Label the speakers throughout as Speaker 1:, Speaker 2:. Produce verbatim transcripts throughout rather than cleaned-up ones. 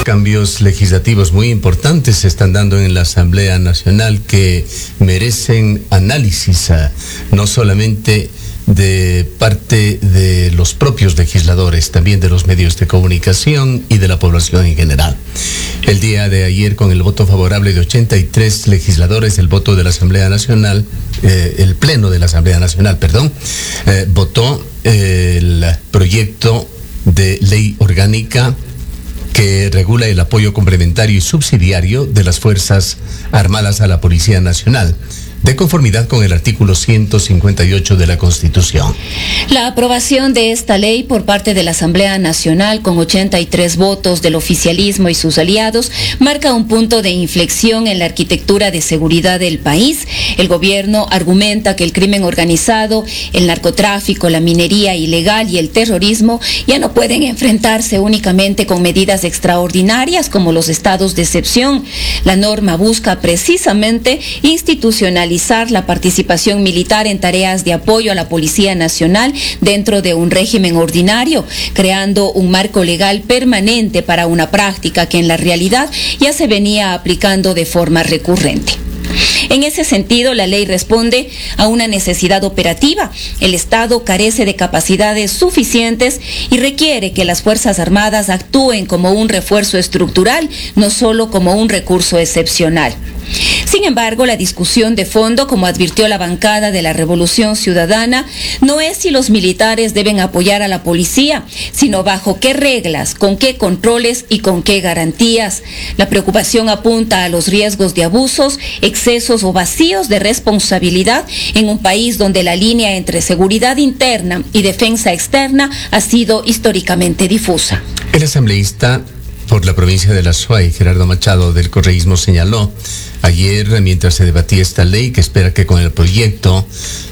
Speaker 1: Cambios legislativos muy importantes se están dando en la Asamblea Nacional que merecen análisis, no solamente de parte de los propios legisladores, también de los medios de comunicación y de la población en general. El día de ayer, con el voto favorable de ochenta y tres legisladores, el voto de la Asamblea Nacional, eh, el Pleno de la Asamblea Nacional, perdón, eh, votó eh, el proyecto de ley orgánica que regula el apoyo complementario y subsidiario de las Fuerzas Armadas a la Policía Nacional, de conformidad con el artículo ciento cincuenta y ocho de la Constitución.
Speaker 2: La aprobación de esta ley por parte de la Asamblea Nacional, con ochenta y tres votos del oficialismo y sus aliados, marca un punto de inflexión en la arquitectura de seguridad del país. El gobierno argumenta que el crimen organizado, el narcotráfico, la minería ilegal y el terrorismo ya no pueden enfrentarse únicamente con medidas extraordinarias como los estados de excepción. La norma busca precisamente institucionalizar la participación militar en tareas de apoyo a la Policía Nacional dentro de un régimen ordinario, creando un marco legal permanente para una práctica que en la realidad ya se venía aplicando de forma recurrente. En ese sentido, la ley responde a una necesidad operativa. El Estado carece de capacidades suficientes y requiere que las Fuerzas Armadas actúen como un refuerzo estructural, no solo como un recurso excepcional. Sin embargo, la discusión de fondo, como advirtió la bancada de la Revolución Ciudadana, no es si los militares deben apoyar a la policía, sino bajo qué reglas, con qué controles y con qué garantías. La preocupación apunta a los riesgos de abusos, excesos o vacíos de responsabilidad en un país donde la línea entre seguridad interna y defensa externa ha sido históricamente difusa.
Speaker 1: El asambleísta por la provincia de La Suay, Gerardo Machado, del correísmo, señaló ayer, mientras se debatía esta ley, que espera que con el proyecto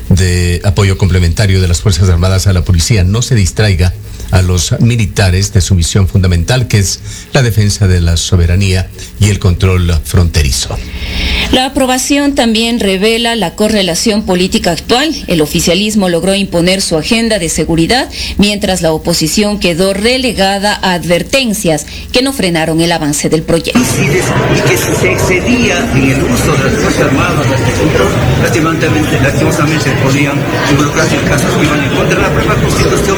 Speaker 1: de apoyo complementario de las Fuerzas Armadas a la policía no se distraiga a los militares de su misión fundamental, que es la defensa de la soberanía y el control fronterizo.
Speaker 2: La aprobación también revela la correlación política actual. El oficialismo logró imponer su agenda de seguridad, mientras la oposición quedó relegada a advertencias que no frenaron el avance del proyecto.
Speaker 3: Y que si se excedía en el uso de las Fuerzas Armadas, lastimosamente, lastimosamente podían involucrarse en casos que iban en contra de la propia Constitución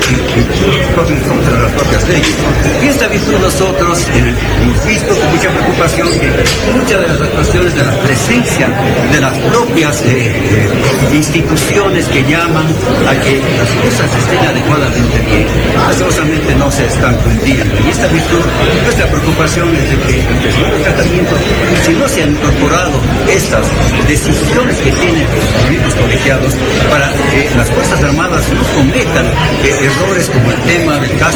Speaker 3: y en contra de las propias leyes. Y esta virtud nosotros eh, hemos visto con mucha preocupación que muchas de las actuaciones de la presencia de las propias eh, eh, instituciones que llaman a que las cosas estén adecuadamente bien, lastimosamente no se están cumpliendo. Y esta virtud, nuestra preocupación es de que en el segundo tratamiento, si no se han incorporado estas decisiones que tienen los miembros colegiados para que las Fuerzas Armadas no cometan eh, errores como el tema del caso